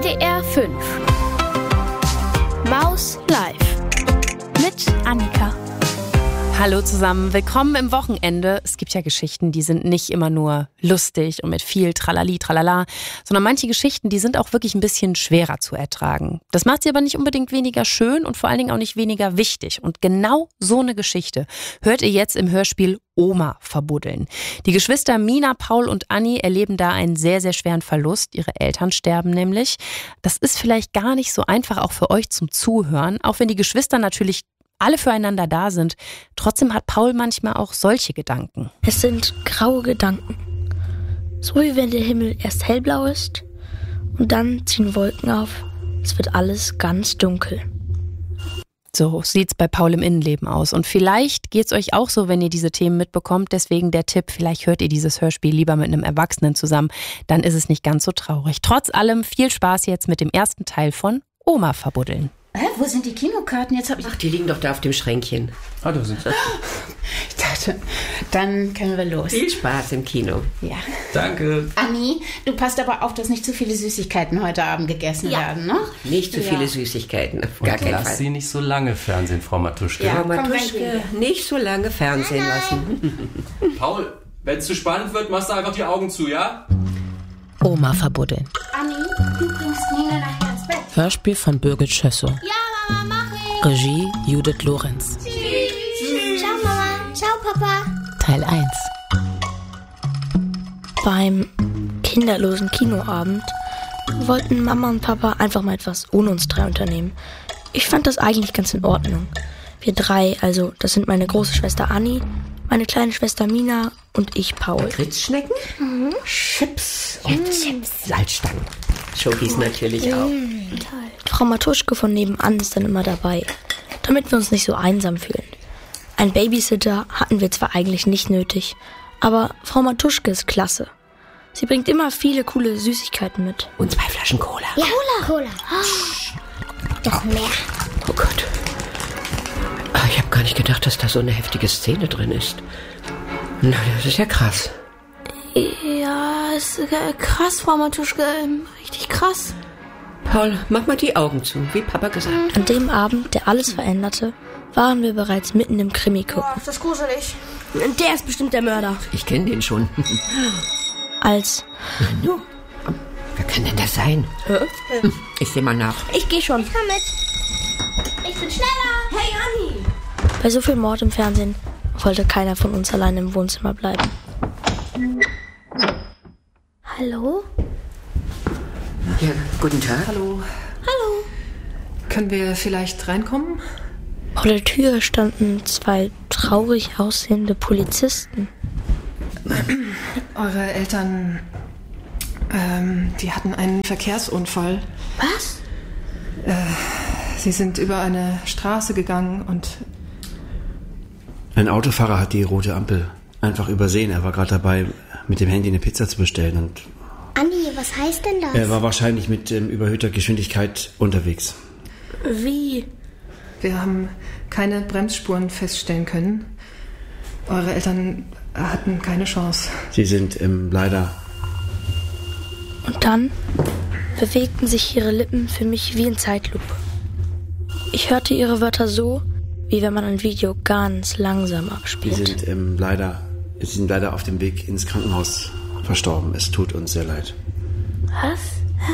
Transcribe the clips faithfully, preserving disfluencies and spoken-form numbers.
W D R fünf. Maus Live. Mit Annika. Hallo zusammen, willkommen im Wochenende. Es gibt ja Geschichten, die sind nicht immer nur lustig und mit viel Tralali, Tralala, sondern manche Geschichten, die sind auch wirklich ein bisschen schwerer zu ertragen. Das macht sie aber nicht unbedingt weniger schön und vor allen Dingen auch nicht weniger wichtig. Und genau so eine Geschichte hört ihr jetzt im Hörspiel Oma verbuddeln. Die Geschwister Mina, Paul und Anni erleben da einen sehr, sehr schweren Verlust. Ihre Eltern sterben nämlich. Das ist vielleicht gar nicht so einfach auch für euch zum Zuhören, auch wenn die Geschwister natürlich alle füreinander da sind. Trotzdem hat Paul manchmal auch solche Gedanken. Es sind graue Gedanken. So wie wenn der Himmel erst hellblau ist und dann ziehen Wolken auf. Es wird alles ganz dunkel. So sieht's bei Paul im Innenleben aus. Und vielleicht geht's euch auch so, wenn ihr diese Themen mitbekommt. Deswegen der Tipp, vielleicht hört ihr dieses Hörspiel lieber mit einem Erwachsenen zusammen. Dann ist es nicht ganz so traurig. Trotz allem viel Spaß jetzt mit dem ersten Teil von Oma verbuddeln. Hä, wo sind die Kinokarten? Jetzt hab ich. Ach, die liegen doch da auf dem Schränkchen. Ah, da sind sie. Ich dachte, dann können wir los. Viel Spaß im Kino. Ja. Danke. Anni, du passt aber auf, dass nicht zu viele Süßigkeiten heute Abend gegessen ja. werden, ne? Nicht zu ja. viele Süßigkeiten, auf Und gar keinen lass Fall. Sie nicht so lange Fernsehen, Frau Matuschke. Ja, Frau Matuschke, nicht so lange Fernsehen lassen. Paul, wenn es zu spannend wird, machst du einfach die Augen zu, ja? Oma verbuddeln. Anni, du bringst Nina nachher ins Bett. Hörspiel von Birgit Schössow. Ja, Mama, mach ich. Regie Judith Lorenz. Tschüss. Tschüss. Ciao, Mama. Ciao, Papa. Teil eins. Beim kinderlosen Kinoabend wollten Mama und Papa einfach mal etwas ohne uns drei unternehmen. Ich fand das eigentlich ganz in Ordnung. Wir drei, also das sind meine große Schwester Anni, meine kleine Schwester Mina und ich, Paul. Kritzschnecken, Mhm. Chips und Chips. Salzstangen. Schokies cool. natürlich auch. Mhm. Frau Matuschke von nebenan ist dann immer dabei, damit wir uns nicht so einsam fühlen. Ein Babysitter hatten wir zwar eigentlich nicht nötig, aber Frau Matuschke ist klasse. Sie bringt immer viele coole Süßigkeiten mit. Und zwei Flaschen Cola. Ja, Cola. Cola. Oh. Doch mehr. Oh Gott. Ich habe gar nicht gedacht, dass da so eine heftige Szene drin ist. Na, das ist ja krass. Ja, ist krass, Frau Matuschke. Richtig krass. Paul, mach mal die Augen zu, wie Papa gesagt hat. An dem Abend, der alles veränderte, waren wir bereits mitten im Krimi gucken. Oh, ist das gruselig. Der ist bestimmt der Mörder. Ich kenne den schon. Als... No. Wer kann denn das sein? Äh? Ich seh mal nach. Ich geh schon. Ich komm mit. Ich bin schneller. Hey, Anni. Bei so viel Mord im Fernsehen wollte keiner von uns allein im Wohnzimmer bleiben. Hallo? Ja, guten Tag. Hallo. Hallo. Können wir vielleicht reinkommen? Vor der Tür standen zwei traurig aussehende Polizisten. Eure Eltern, ähm, die hatten einen Verkehrsunfall. Was? Äh, sie sind über eine Straße gegangen und... Ein Autofahrer hat die rote Ampel einfach übersehen. Er war gerade dabei, mit dem Handy eine Pizza zu bestellen und... Anni, was heißt denn das? Er war wahrscheinlich mit ähm, überhöhter Geschwindigkeit unterwegs. Wie? Wir haben keine Bremsspuren feststellen können. Eure Eltern hatten keine Chance. Sie sind ähm, leider... Und dann bewegten sich ihre Lippen für mich wie in Zeitlupe. Ich hörte ihre Wörter so, wie wenn man ein Video ganz langsam abspielt. Sie sind ähm, leider, sie sind leider auf dem Weg ins Krankenhaus verstorben. Es tut uns sehr leid. Was? Hä?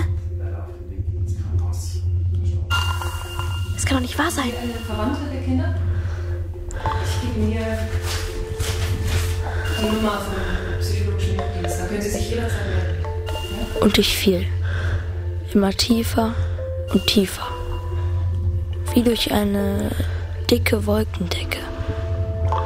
Das kann doch nicht wahr sein. Eine Verwandte der Kinder? Ich gebe mir die Nummer vom psychologischen Dienst. Da können Sie sich jederzeit melden. Ja? Und ich fiel. Immer tiefer und tiefer. Wie durch eine dicke Wolkendecke.